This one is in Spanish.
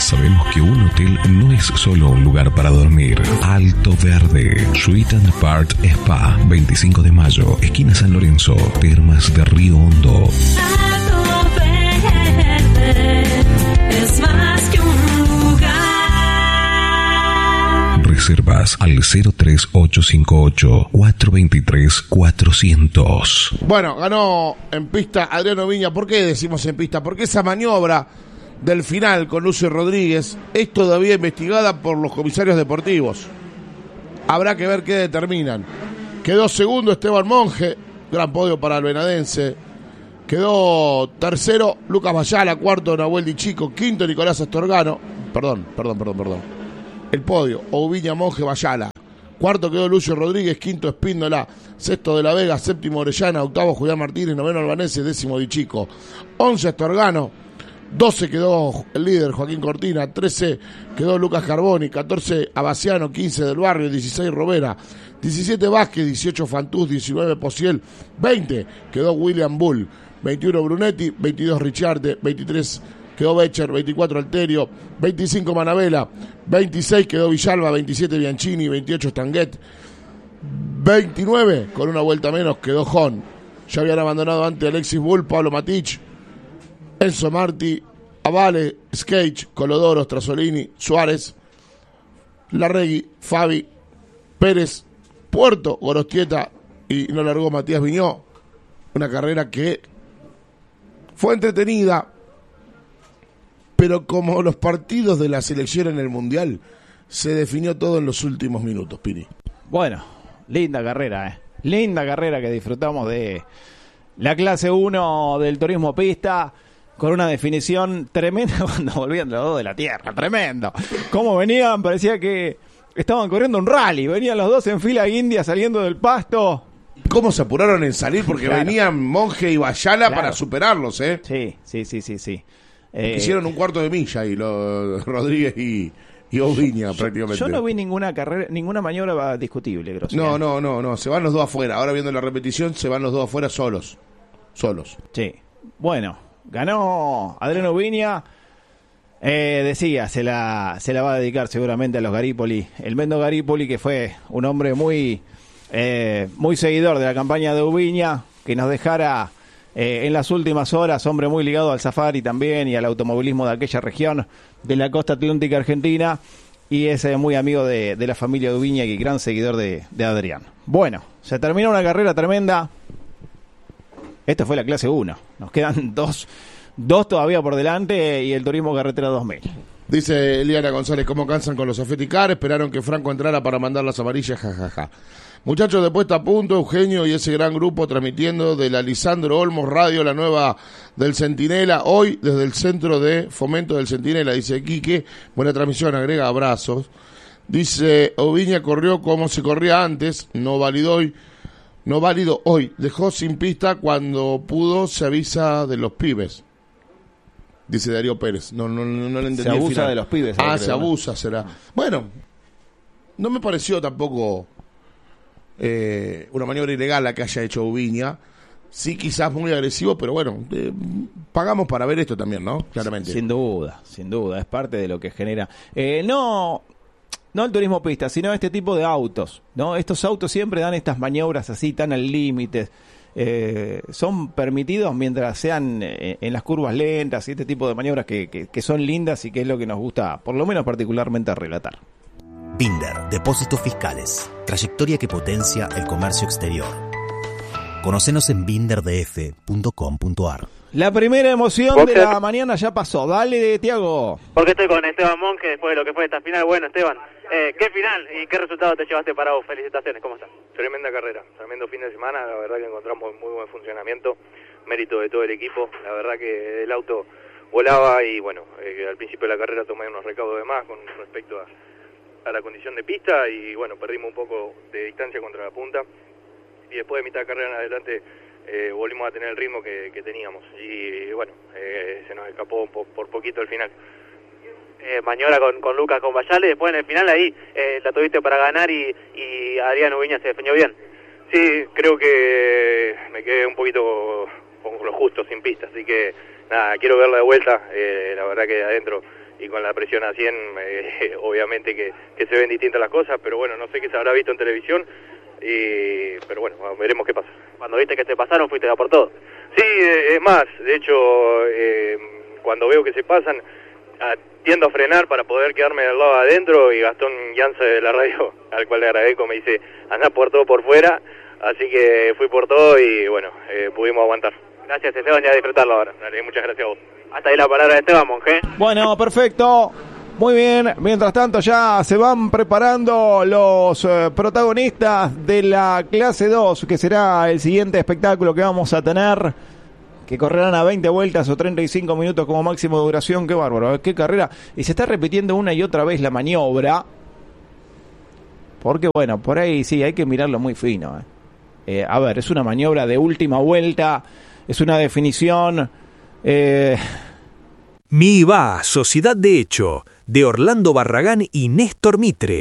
Sabemos que un hotel no es solo un lugar para dormir. Alto Verde, Suite and Apart Spa, 25 de mayo, esquina San Lorenzo, Termas de Río Hondo. Alto Verde es más que un lugar. Reservas al 03858-423-400. Bueno, ganó en pista Adriano Viña. ¿Por qué decimos en pista? Porque esa maniobra del final con Lucio Rodríguez es todavía investigada por los comisarios deportivos. Habrá que ver qué determinan. Quedó segundo Esteban Monge, gran podio para el venadense. Quedó tercero Lucas Bayala, cuarto Nahuel Di Chico, quinto Nicolás Astorgano. Perdón. El podio, Oubiña, Monge, Bayala. Cuarto quedó Lucio Rodríguez, quinto Espíndola, sexto De la Vega, séptimo Orellana, octavo Julián Martínez, noveno Albanese, décimo Di Chico. 11 Astorgano. 12 quedó el líder Joaquín Cortina, 13 quedó Lucas Carboni, 14 Abaciano, 15 Del Barrio, 16 Robera, 17 Vázquez, 18 Fantús, 19 Pociel, 20 quedó William Bull, 21 Brunetti, 22 Richarte, 23 quedó Becher, 24 Alterio, 25 Manabela, 26 quedó Villalba, 27 Bianchini, 28 Stanguet, 29 con una vuelta menos quedó Jon. Ya habían abandonado antes Alexis Bull, Pablo Matich, Enzo Marti, Avale, Skate, Colodoro, Strasolini, Suárez, Larregui, Fabi, Pérez, Puerto, Gorostieta y no largó Matías Viñó. Una carrera que fue entretenida, pero como los partidos de la selección en el Mundial, se definió todo en los últimos minutos, Pini. Bueno, linda carrera, linda carrera que disfrutamos de la clase 1 del turismo pista. Con una definición tremenda cuando volvían los dos de la tierra, tremendo. Cómo venían, parecía que estaban corriendo un rally, venían los dos en fila india saliendo del pasto. ¿Cómo se apuraron en salir? Porque claro, venían Monge y Bayala, claro, para superarlos, Sí. Hicieron un cuarto de milla y los Rodríguez y Oubiña prácticamente. Yo no vi ninguna carrera, ninguna maniobra discutible, Grossi. No, se van los dos afuera. Ahora viendo la repetición, se van los dos afuera solos. Sí, bueno. Ganó Adriano Viña, decía, se la va a dedicar seguramente a los Garipoli. El Mendo Garipoli, que fue un hombre muy seguidor de la campaña de Oubiña, que nos dejara en las últimas horas, hombre muy ligado al safari también y al automovilismo de aquella región de la costa atlántica argentina, y es muy amigo de la familia de Oubiña y gran seguidor de Adrián. Bueno, se terminó una carrera tremenda. Esta fue la clase 1. Nos quedan dos todavía por delante y el Turismo Carretera 2000. Dice Eliana González, ¿cómo cansan con los Afeticar? Esperaron que Franco entrara para mandar las amarillas, jajaja. Muchachos de Puesta a Punto, Eugenio y ese gran grupo transmitiendo de la Lisandro Olmos Radio, la nueva del Centinela, hoy desde el Centro de Fomento del Centinela, dice Quique. Buena transmisión, agrega abrazos. Dice, Oubiña corrió como se corría antes, no válido hoy, dejó sin pista cuando pudo, se avisa de los pibes. Dice Darío Pérez. No le entendí. Se abusa de los pibes. Se abusa, será. Bueno, no me pareció tampoco una maniobra ilegal la que haya hecho Oubiña. Sí, quizás muy agresivo, pero bueno, pagamos para ver esto también, ¿no? Claramente. Sin duda, es parte de lo que genera. No el turismo pista, sino este tipo de autos, ¿no? Estos autos siempre dan estas maniobras así tan al límite. Son permitidos mientras sean en las curvas lentas y este tipo de maniobras que son lindas y que es lo que nos gusta, por lo menos particularmente, relatar. Binder, Depósitos Fiscales. Trayectoria que potencia el comercio exterior. Conocenos en binderdf.com.ar. La primera emoción de la mañana ya pasó. Dale, Tiago. Porque estoy con Esteban Monge después de lo que fue esta final. Bueno, Esteban, ¿qué final y qué resultado te llevaste para vos? Felicitaciones, ¿cómo estás? Tremenda carrera, tremendo fin de semana. La verdad que encontramos muy buen funcionamiento, mérito de todo el equipo. La verdad que el auto volaba y bueno, al principio de la carrera tomé unos recaudos de más con respecto a la condición de pista y bueno, perdimos un poco de distancia contra la punta y después de mitad de carrera en adelante volvimos a tener el ritmo que teníamos y bueno, se nos escapó por poquito el final. Maniobra con Lucas, con Bayale, después en el final ahí la tuviste para ganar y Adrián Oubiña se defendió bien. Sí, creo que me quedé un poquito con lo justo, sin pista, así que nada, quiero verla de vuelta, la verdad que de adentro con la presión a 100, obviamente que se ven distintas las cosas, pero bueno, no sé qué se habrá visto en televisión, pero bueno, veremos qué pasa. Cuando viste que te pasaron, fuiste a por todo. Sí, es más, de hecho, cuando veo que se pasan, tiendo a frenar para poder quedarme al lado de adentro, y Gastón Llanza de la radio, al cual le agradezco, me dice, anda por todo por fuera, así que fui por todo y bueno, pudimos aguantar. Gracias, Esteban, ya a disfrutarlo ahora. Dale, muchas gracias a vos. Hasta ahí la palabra de Esteban Monge. Bueno, perfecto. Muy bien. Mientras tanto ya se van preparando los protagonistas de la clase 2, que será el siguiente espectáculo que vamos a tener, que correrán a 20 vueltas o 35 minutos como máximo de duración. Qué bárbaro, qué carrera. Y se está repitiendo una y otra vez la maniobra, porque bueno, por ahí sí, hay que mirarlo muy fino. A ver, es una maniobra de última vuelta, es una definición... MIBA, Sociedad de Hecho, de Orlando Barragán y Néstor Mitre.